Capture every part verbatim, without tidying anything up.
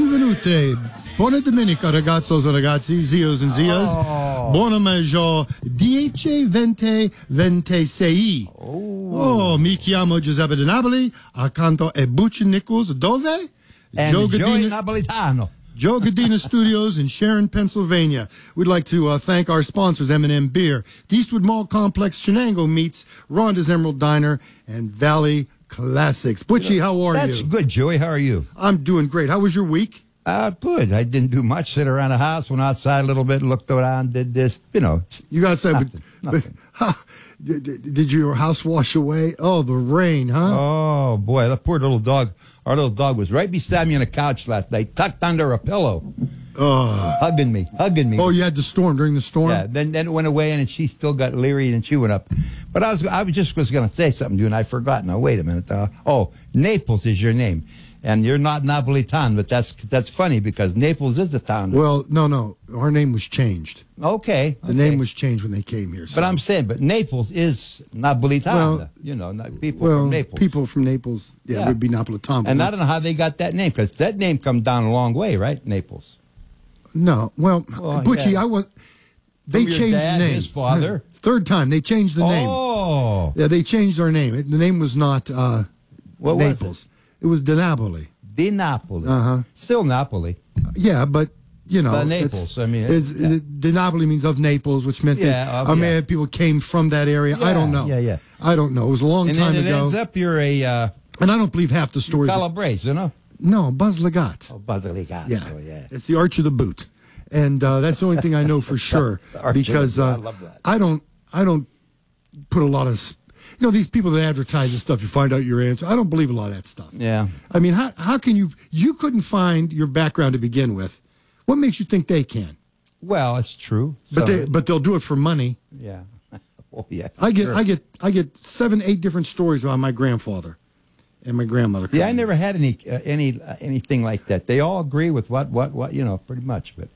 benvenute. Buona domenica, ragazzos e ragazzi, zios and zias. Oh. Buona maggior dieci, venti, ventisei. Oh. Oh, mi chiamo Giuseppe De Napoli. Accanto è Butch Nichols. Dove? And Joe Joey Gadina- Napolitano. Joe Gadina Studios in Sharon, Pennsylvania. We'd like to uh, thank our sponsors, M and M Beer, the Eastwood Mall Complex, Shenango Meats, Rhonda's Emerald Diner, and Valley Classics. Butchie, how are That's you? good, Joey. How are you? I'm doing great. How was your week? Uh, good. I didn't do much. Sit around the house, went outside a little bit, looked around, did this, you know. You got to say, Nothing, but, nothing. but huh, did, did your house wash away? Oh, the rain, huh? Oh, boy. That poor little dog. Our little dog was right beside me on the couch last night, tucked under a pillow, Oh, hugging me, hugging me. oh you had the storm during the storm? Yeah, then then it went away, and she still got leery, and she went up. But I was I was just was going to say something to you, and I forgot. Now wait a minute. Uh, oh, Naples is your name, and you're not Napolitan, but that's that's funny because Naples is the town. Well, no, no. Our name was changed. Okay, The okay. name was changed when they came here. So. But I'm saying, but Naples is Napolitan. Well, you know, not people well, from Naples. people from Naples, yeah, Yeah. would be Napolitan. but and we- I don't know how they got that name because that name come down a long way, right? Naples. No, well, Well, Butchie, yeah. I was. They From your changed dad, the name. his father? Third time they changed the name. Oh, Yeah, they changed our name. It, the name was not uh, what was Naples. It was De Napoli. Di Napoli. Uh-huh. Still Napoli. Yeah, but you know, But it's- Naples, I mean, it's, yeah. it- De Napoli means of Naples, which meant Yeah, that of- I mean, yeah. people came from that area. I Yeah, don't know. yeah, yeah. I don't know. It was a long And time then it ago, ends up you're a uh, and I don't believe half the stories. Calabrese, you know? No, Buzz Ligat. Oh, Basilicato. Yeah. yeah. It's the arch of the boot, and uh, that's the only thing I know for sure. The arch of the because boot. I uh, love that. I don't, I don't put a lot of, s- you know, these people that advertise this stuff. You find out your answer. I don't believe a lot of that stuff. Yeah. I mean, how how can you? You couldn't find your background to begin with. What makes you think they can? Well, it's true. But So- they, but they'll do it for money. yeah. Oh, yeah. I get, sure. I get, I get seven, eight different stories about my grandfather and my grandmother. Yeah, I coming. never had any uh, any uh, anything like that. They all agree with what what what you know, pretty much. But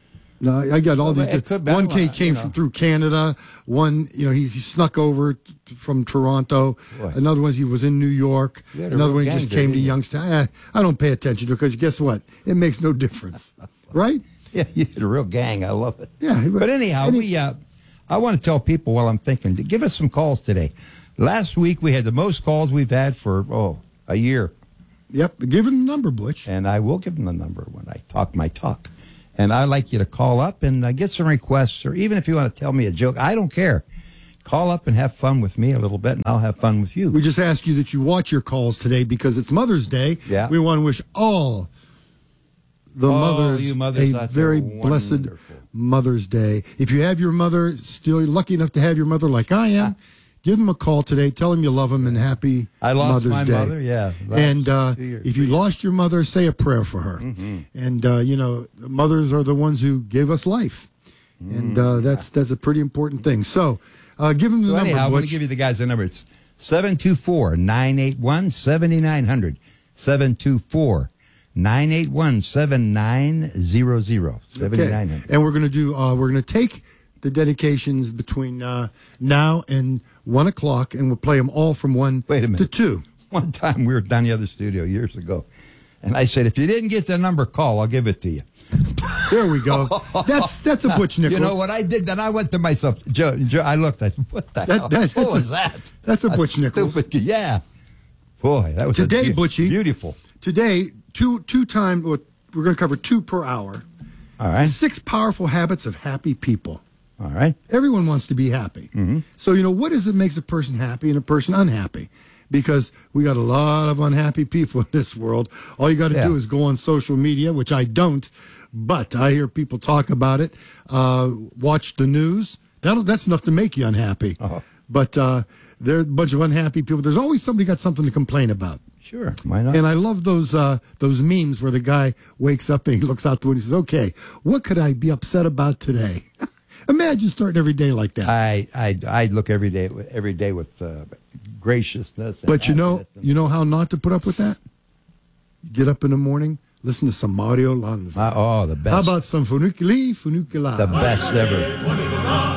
No, I got all Well, these. it could be, One I don't know, kid came you know. from, through Canada. One, you know, he, he snuck over t- from Toronto. Boy. Another one, he was in New York. You had a Another real one, he gang just there, came to didn't you? Youngstown. Eh, I don't pay attention to it because guess what? It makes no difference, right? yeah, you had a real gang. I love it. Yeah. But anyhow, any- we uh, I want to tell people while I'm thinking to give us some calls today. Last week we had the most calls we've had for oh a year. Yep. Give him the number, Butch. And I will give them the number when I talk my talk. And I'd like you to call up and uh, get some requests, or even if you want to tell me a joke, I don't care. Call up and have fun with me a little bit, and I'll have fun with you. We just ask you that you watch your calls today because it's Mother's Day. Yeah. We want to wish all the Oh, mothers, you mothers a out there, very blessed wonderful. Mother's Day. If you have your mother, still lucky enough to have your mother like I am, give them a call today. Tell them you love them and happy I lost Mother's my Day. mother, yeah. last And uh, two years. if you lost your mother, say a prayer for her. Mm-hmm. And uh, you know, mothers are the ones who gave us life, and uh, that's that's a pretty important thing. So, uh, give them the So number. anyhow, I'm going to Butch. give you the guys the number. It's seven two four, nine eight one, seven nine zero zero. seven two four, nine eight one, seven nine zero zero. seven nine Okay. zero zero. And we're going to do. Uh, we're going to take the dedications between uh, now and one o'clock, and we'll play them all from one Wait a minute. to two. One time we were down the other studio years ago, and I said, if you didn't get the number, call. I'll give it to you. There we go. That's that's a Butch Nichols. You know what I did? Then I went to myself. Joe, Joe I looked. I said, "What the That- hell? that- what that's was a- that?" that's a Butch Nichols. Stupid, yeah. Boy, that was a Today, beau- Butchie. Beautiful. Today, two two time. We're going to cover two per hour. All right. Six powerful habits of happy people. All right. Everyone wants to be happy. Mm-hmm. So, you know, what is it makes a person happy and a person unhappy? Because we got a lot of unhappy people in this world. All you got to Yeah. do is go on social media, which I don't, but I hear people talk about it. Uh, watch the news. That'll, that's enough to make you unhappy. Uh-huh. But uh, there are a bunch of unhappy people. There's always somebody got something to complain about. Sure. Why not? And I love those uh, those memes where the guy wakes up and he looks out the window and he says, okay, what could I be upset about today? Imagine starting every day like that. I I I look every day every day with uh, graciousness. And But you know, happiness and- you know how not to put up with that? You get up in the morning, listen to some Mario Lanza. Uh, oh, the best. How about some funiculi, funicula? the best ever?